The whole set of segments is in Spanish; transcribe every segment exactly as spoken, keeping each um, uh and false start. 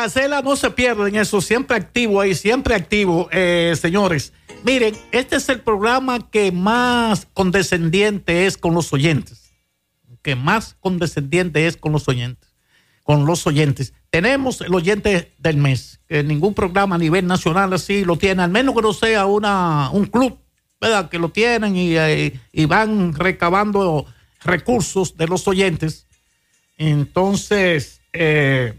Gacela no se pierde en eso, siempre activo ahí, siempre activo, eh, señores. Miren, este es el programa que más condescendiente es con los oyentes, que más condescendiente es con los oyentes, con los oyentes. Tenemos el oyente del mes, que ningún programa a nivel nacional así lo tiene, al menos que no sea una, un club, ¿verdad? Que lo tienen y, y, y van recabando recursos de los oyentes. Entonces, eh,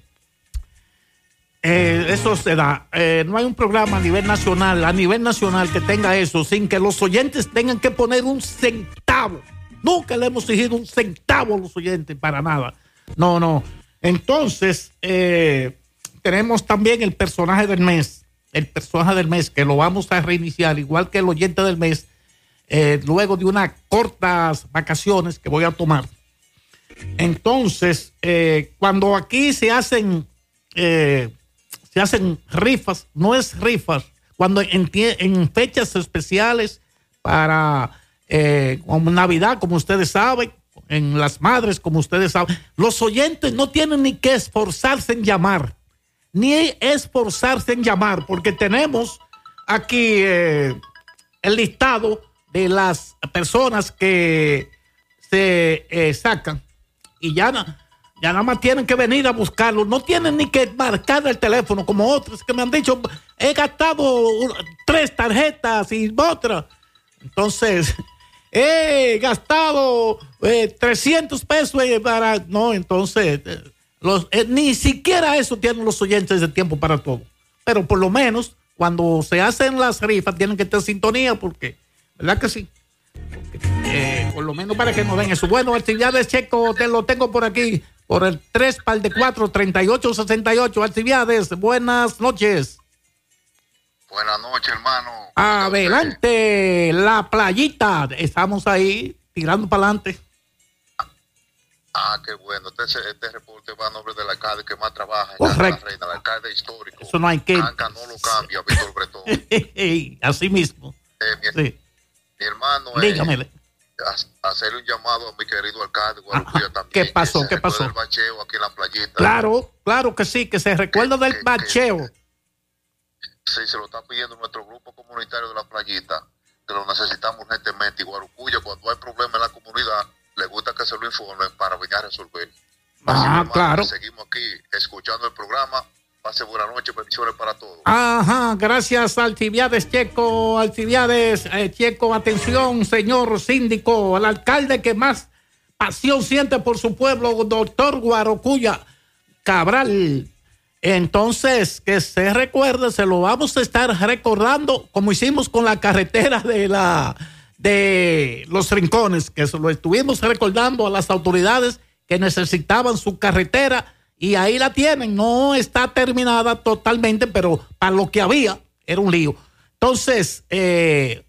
eh, eso se da. Eh, no hay un programa a nivel nacional, a nivel nacional que tenga eso, sin que los oyentes tengan que poner un centavo. Nunca le hemos exigido un centavo a los oyentes, para nada. No, no. Entonces, eh, tenemos también el personaje del mes. El personaje del mes, que lo vamos a reiniciar, igual que el oyente del mes, eh, luego de unas cortas vacaciones que voy a tomar. Entonces, eh, cuando aquí se hacen, eh, se hacen rifas, no es rifas, cuando en, en fechas especiales para eh, como Navidad, como ustedes saben, en las madres, como ustedes saben, los oyentes no tienen ni que esforzarse en llamar, ni esforzarse en llamar, porque tenemos aquí eh, el listado de las personas que se eh, sacan y ya, ya nada más tienen que venir a buscarlo, no tienen ni que marcar el teléfono como otros que me han dicho, he gastado tres tarjetas y otra, entonces he gastado eh, trescientos pesos para, no, entonces eh, los, eh, ni siquiera eso tienen los oyentes de Tiempo para Todo, pero por lo menos cuando se hacen las rifas tienen que estar en sintonía, porque, ¿verdad que sí? Porque, eh, por lo menos para que nos den eso. Bueno, Alcibiades Checo, te lo tengo por aquí, por el tres par de cuatro, treinta y ocho sesenta y ocho. Alcibiades, buenas noches. Buenas noches, hermano. Adelante, la playita. Estamos ahí, tirando para adelante. Ah, qué bueno. Este, este reporte va a nombre del alcalde que más trabaja. Correcto. El alcalde histórico. Eso no hay que... Anca no lo cambia, Víctor Bretón. Así mismo. Eh, mi, sí. mi hermano, dígamele. Eh, hacerle un llamado a mi querido alcalde Guarucuya también. ¿Qué pasó? Que ¿Qué pasó? El bacheo aquí en la playita. Claro, claro que sí, que se recuerda que, del que, bacheo. Que, sí, se lo está pidiendo nuestro grupo comunitario de la playita, que lo necesitamos urgentemente. Y Guarucuya, cuando hay problemas en la comunidad, le gusta que se lo informen para venir a resolver. Ah, hermano, claro. Seguimos aquí escuchando el programa. Pase buenas noches, bendiciones para todos. Ajá, gracias Alcibiades Checo, Alcibiades eh, Checo, atención, señor síndico, el alcalde que más pasión siente por su pueblo, doctor Guarucuya Cabral. Entonces, que se recuerde, se lo vamos a estar recordando, como hicimos con la carretera de la de Los Rincones, que se lo estuvimos recordando a las autoridades que necesitaban su carretera. Y ahí la tienen, no está terminada totalmente, pero para lo que había era un lío. Entonces, eh,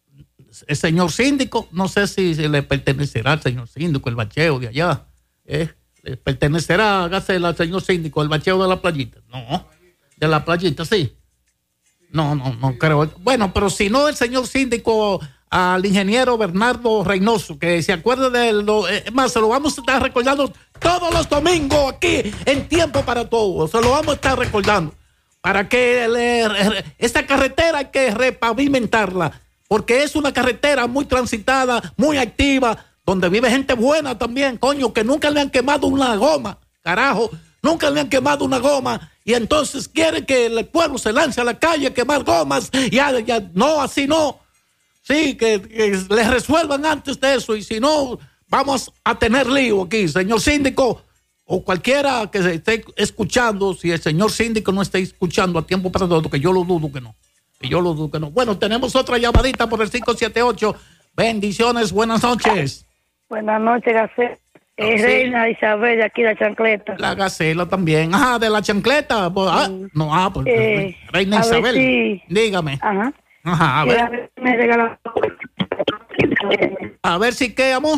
el señor síndico, no sé si, si le pertenecerá al señor síndico el bacheo de allá. ¿eh? ¿Le pertenecerá, Gacela, al señor síndico el bacheo de la playita? No, de la playita, sí. No, no, no creo. Bueno, pero si no, el señor síndico, al ingeniero Bernardo Reynoso, que se acuerda de lo, es más, se lo vamos a estar recordando todos los domingos aquí en Tiempo para Todos, se lo vamos a estar recordando, para que le, esta carretera hay que repavimentarla, porque es una carretera muy transitada, muy activa, donde vive gente buena también, coño, que nunca le han quemado una goma, carajo, nunca le han quemado una goma, y entonces quiere que el pueblo se lance a la calle a quemar gomas, ya, ya, no, así no. Sí, que, que les resuelvan antes de eso, y si no, vamos a tener lío aquí, señor síndico, o cualquiera que se esté escuchando, si el señor síndico no está escuchando a Tiempo para Todo, que yo lo dudo que no, que yo lo dudo que no. Bueno, tenemos otra llamadita por el cinco siete ocho. Bendiciones, buenas noches. Buenas noches, Gacela. Es sí. Reina Isabel de aquí de la Chancleta. La Gacela también. Ajá, de la Chancleta. Ah, mm. No, ah, pues eh, Reina Isabel. Si... Dígame. Ajá. Ajá, a ver. A ver si qué, amor.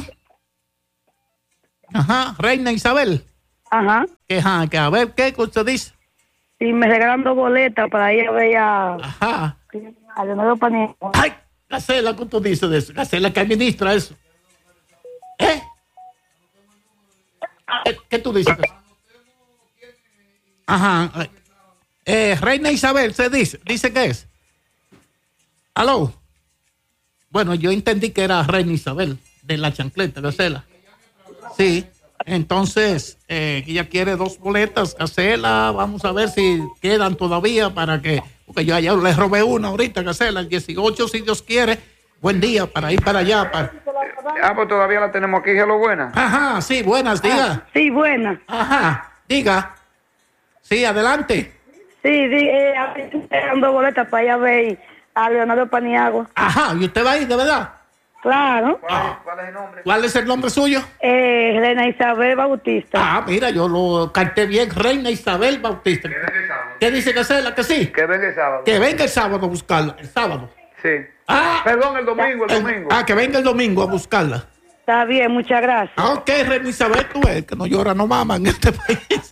Ajá, Reina Isabel. Ajá. Que, ajá, que a ver qué usted dice. Sí, me regalan dos boletas para ir a ver a... Ajá. A Leonardo Paniagua. Ay, Gacela, ¿qué tú dices de eso? Gacela, que administra eso. ¿Eh? ¿Qué, qué tú dices? Ajá. Eh, Reina Isabel, se dice, dice que es. ¿Aló? Bueno, yo entendí que era Reina Isabel, de la chancleta, Gacela. Sí, entonces, eh, ella quiere dos boletas, Gacela, vamos a ver si quedan todavía para que, porque yo allá le robé una ahorita, Gacela, el dieciocho, si Dios quiere, buen día para ir para allá. Para... Ah, pues todavía la tenemos aquí, hello, buena. Ajá, sí, buenas, diga. Ah, sí, buena. Ajá, diga. Sí, adelante. Sí, di, eh, dando boletas para ir a ver a Leonardo Paniagua. Ajá, ¿y usted va a ir, de verdad? Claro. ¿Cuál, ¿Cuál es el nombre? ¿Cuál es el nombre suyo? Eh, Reina Isabel Bautista. Ah, mira, yo lo canté bien, Reina Isabel Bautista. Que venga el sábado. ¿Qué dice Gacela? Que sí. Que venga el sábado. Que venga el sábado a buscarla, el sábado. Sí. Ah, Perdón, el domingo, el el- domingo. ah, que venga el domingo a buscarla. Está bien, muchas gracias. Ah, ok, Reina Isabel, tú ves que no llora, no mama en este país.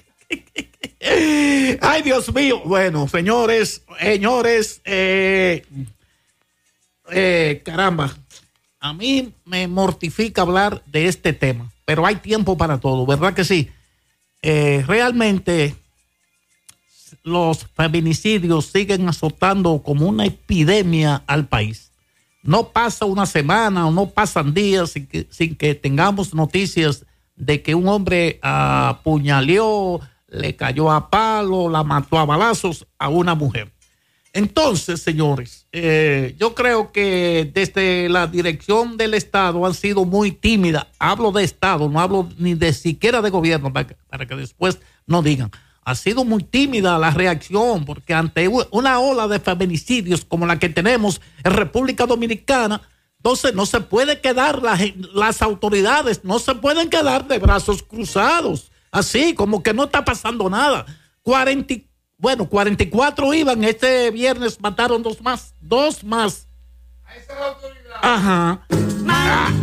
Ay, Dios mío. Bueno, señores, señores, eh, eh, caramba, a mí me mortifica hablar de este tema, pero hay tiempo para todo, ¿verdad que sí? Eh, realmente los feminicidios siguen azotando como una epidemia al país. No pasa una semana o no pasan días sin que, sin que tengamos noticias de que un hombre apuñaleó, le cayó a palo, la mató a balazos a una mujer. Entonces, señores, eh, yo creo que desde la dirección del Estado han sido muy tímidas. Hablo de Estado, no hablo ni de siquiera de gobierno, para que, para que después no digan. Ha sido muy tímida la reacción, porque ante una ola de feminicidios como la que tenemos en República Dominicana, entonces no se puede quedar, la, las autoridades no se pueden quedar de brazos cruzados, así como que no está pasando nada. cuarenta, bueno, cuarenta y cuatro iban, este viernes mataron dos más, dos más. Ajá.